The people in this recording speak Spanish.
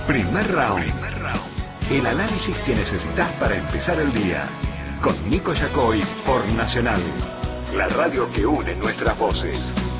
Primer round. El análisis que necesitas para empezar el día. Con Nico Yacoy por Nacional. La radio que une nuestras voces.